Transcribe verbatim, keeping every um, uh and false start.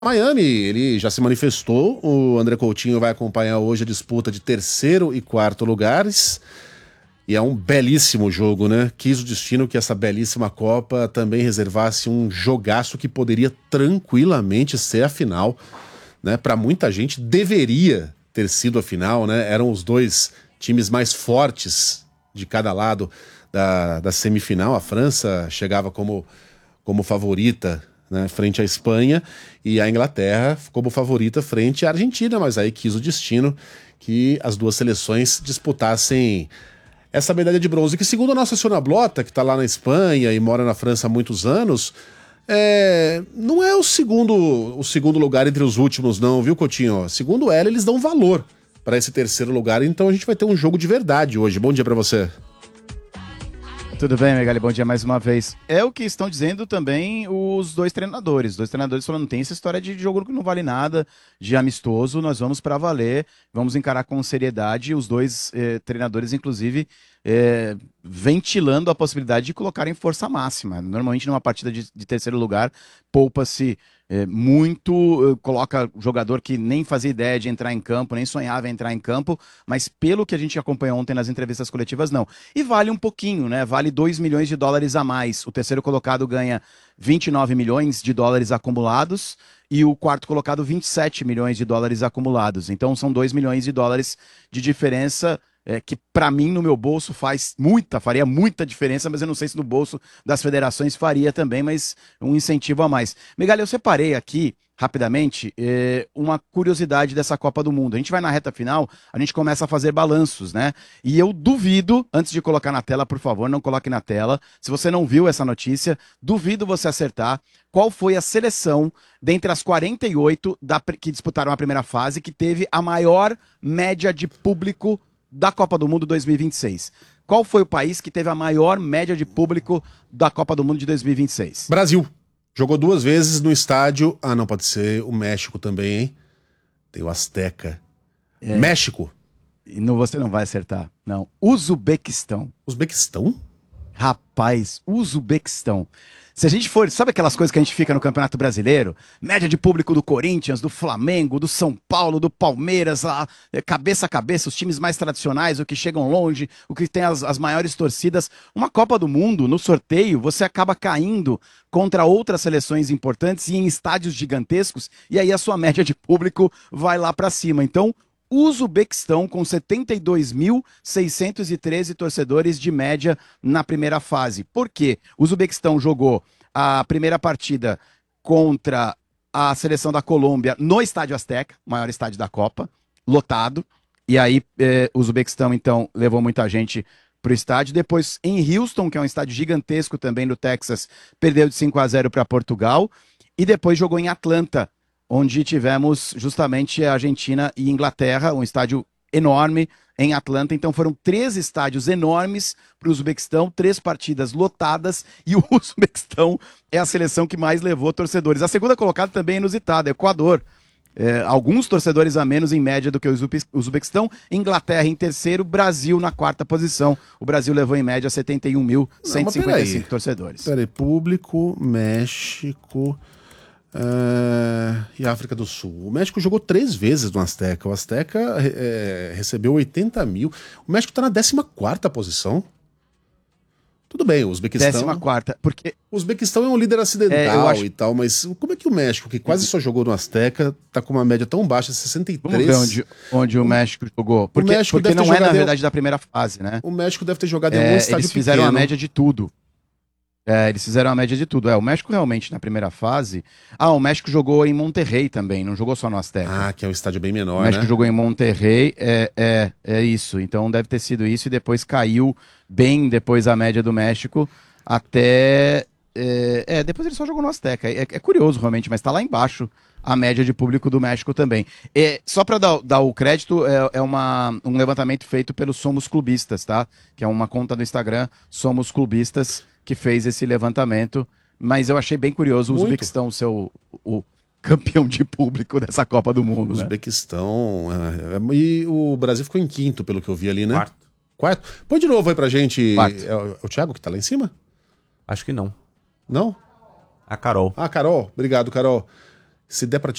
Miami, ele já se manifestou, o André Coutinho vai acompanhar hoje a disputa de terceiro e quarto lugares, e é um belíssimo jogo, né? Quis o destino que essa belíssima Copa também reservasse um jogaço que poderia tranquilamente ser a final, né? Para muita gente deveria ter sido a final, né? Eram os dois times mais fortes de cada lado da, da semifinal. A França chegava como, como favorita, né, frente à Espanha, e a Inglaterra como favorita frente à Argentina, mas aí quis o destino que as duas seleções disputassem essa medalha de bronze, que segundo a nossa Sônia Blota, que está lá na Espanha e mora na França há muitos anos, é, não é o segundo, o segundo lugar entre os últimos não, viu, Coutinho? Segundo ela, eles dão valor para esse terceiro lugar, então a gente vai ter um jogo de verdade hoje. Bom dia para você. Tudo bem, Megali? Bom dia mais uma vez. É o que estão dizendo também os dois treinadores. Os dois treinadores falando, não tem essa história de jogo que não vale nada, de amistoso, nós vamos para valer, vamos encarar com seriedade. Os dois eh, treinadores, inclusive, eh, ventilando a possibilidade de colocarem força máxima. Normalmente, numa partida de, de terceiro lugar, poupa-se É, muito, uh, coloca jogador que nem fazia ideia de entrar em campo, nem sonhava em entrar em campo, mas pelo que a gente acompanhou ontem nas entrevistas coletivas, não. E vale um pouquinho, né? Vale dois milhões de dólares a mais. O terceiro colocado ganha vinte e nove milhões de dólares acumulados e o quarto colocado vinte e sete milhões de dólares acumulados. Então são dois milhões de dólares de diferença. É, que para mim no meu bolso faz muita, faria muita diferença, mas eu não sei se no bolso das federações faria também, mas um incentivo a mais. Megali, eu separei aqui rapidamente é, uma curiosidade dessa Copa do Mundo. A gente vai na reta final, a gente começa a fazer balanços, né? E eu duvido, antes de colocar na tela, por favor, não coloque na tela, se você não viu essa notícia, duvido você acertar qual foi a seleção dentre as quarenta e oito da, que disputaram a primeira fase que teve a maior média de público da Copa do Mundo dois mil e vinte e seis. Qual foi o país que teve a maior média de público da Copa do Mundo de dois mil e vinte e seis? Brasil. Jogou duas vezes no estádio. Ah, não, pode ser o México também, hein? Tem o Azteca. É. México. E não, você não vai acertar, não. Uzbequistão. Uzbequistão? Rapaz, Uzbequistão. Se a gente for, sabe aquelas coisas que a gente fica no Campeonato Brasileiro? Média de público do Corinthians, do Flamengo, do São Paulo, do Palmeiras, lá, cabeça a cabeça, os times mais tradicionais, o que chegam longe, o que tem as, as maiores torcidas. Uma Copa do Mundo, no sorteio, você acaba caindo contra outras seleções importantes e em estádios gigantescos, e aí a sua média de público vai lá para cima. Então, o Uzbequistão com setenta e dois mil seiscentos e treze torcedores de média na primeira fase. Por quê? O Uzbequistão jogou a primeira partida contra a seleção da Colômbia no Estádio Azteca, maior estádio da Copa, lotado. E aí eh, o Uzbequistão, então, levou muita gente para o estádio. Depois, em Houston, que é um estádio gigantesco também no Texas, perdeu de cinco a zero para Portugal. E depois jogou em Atlanta, onde tivemos justamente a Argentina e Inglaterra, um estádio enorme em Atlanta. Então foram três estádios enormes para o Uzbequistão, três partidas lotadas, e o Uzbequistão é a seleção que mais levou torcedores. A segunda colocada também é inusitada, é Equador. É, alguns torcedores a menos em média do que o Uzbequistão. Inglaterra em terceiro, Brasil na quarta posição. O Brasil levou em média setenta e um mil cento e cinquenta e cinco torcedores. Peraí, público, México... Uh, e África do Sul. O México jogou três vezes no Azteca. O Azteca é, recebeu oitenta mil. O México está na décima quarta posição. Tudo bem, o Uzbequistão... décima quarta, porque... O Uzbequistão é um líder acidental é, acho... e tal, mas como é que o México, que quase só jogou no Azteca, tá com uma média tão baixa, sessenta e três... Vamos ver onde, onde o, o México jogou. Porque, o México porque não é, na verdade, em... da primeira fase, né? O México deve ter jogado em algum é, estádio eles fizeram pequeno. a média de tudo. É, eles fizeram a média de tudo. É, o México realmente na primeira fase... Ah, o México jogou em Monterrey também, não jogou só no Azteca. Ah, que é um estádio bem menor, O México né? jogou em Monterrey, é, é, é isso. Então deve ter sido isso e depois caiu bem depois a média do México até... É, é depois ele só jogou no Azteca. É, é curioso realmente, mas tá lá embaixo a média de público do México também. É, só para dar, dar o crédito, é, é uma, um levantamento feito pelo Somos Clubistas, tá? Que é uma conta do Instagram, Somos Clubistas, que fez esse levantamento, mas eu achei bem curioso o Uzbequistão ser o, o campeão de público dessa Copa do Mundo. O Uzbequistão, né? é, e o Brasil ficou em quinto, pelo que eu vi ali, né? Quarto. Quarto? Põe de novo aí pra gente. Quarto. É o, é o Thiago que tá lá em cima? Acho que não. Não? A Carol. Ah, Carol. Obrigado, Carol. Se der pra